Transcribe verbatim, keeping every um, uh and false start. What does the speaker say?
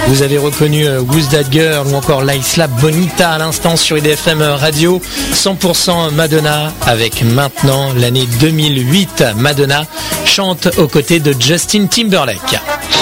Vous avez reconnu euh, Who's That Girl ou encore La Isla Bonita à l'instant sur I D F M Radio. cent pour cent Madonna avec maintenant l'année deux mille huit. Madonna chante aux côtés de Justin Timberlake.